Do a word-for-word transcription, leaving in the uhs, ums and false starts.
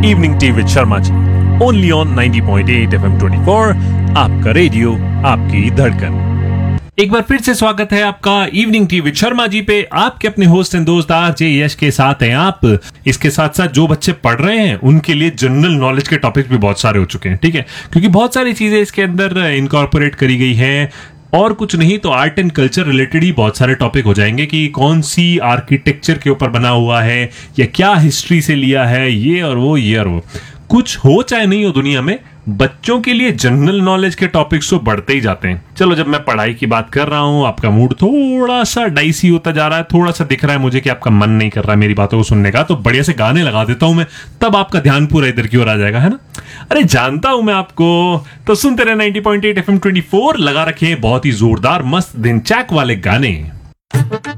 Evening tea with Sharma ji, only on ninety point eight F M twenty four, आपका radio, आपकी धड़कन। एक बार फिर से स्वागत है आपका evening tea with Sharma ji पे। आपके अपने होस्ट एंड दोस्त आरजे यश के साथ हैं आप। इसके साथ साथ जो बच्चे पढ़ रहे हैं उनके लिए जनरल नॉलेज के टॉपिक्स भी बहुत सारे हो चुके हैं, ठीक है, क्योंकि बहुत सारी चीजें इसके अंदर इनकॉर्पोरेट करी गई हैं। और कुछ नहीं तो आर्ट एंड कल्चर रिलेटेड ही बहुत सारे टॉपिक हो जाएंगे कि कौन सी आर्किटेक्चर के ऊपर बना हुआ है या क्या हिस्ट्री से लिया है, ये और वो ये और वो। कुछ हो चाहे नहीं हो दुनिया में, बच्चों के लिए जनरल नॉलेज के टॉपिक्स तो बढ़ते ही जाते हैं। चलो, जब मैं पढ़ाई की बात कर रहा हूं, आपका मूड थोड़ा सा डाइसी होता जा रहा है, थोड़ा सा दिख रहा है मुझे कि आपका मन नहीं कर रहा है मेरी बातों को सुनने का, तो बढ़िया से गाने लगा देता हूं मैं, तब आपका ध्यान पूरा इधर की ओर आ जाएगा, है ना। अरे जानता हूं मैं आपको। तो सुनते रहे ninety point eight F M twenty four, लगा रखे बहुत ही जोरदार मस्त दिन चैक वाले गाने।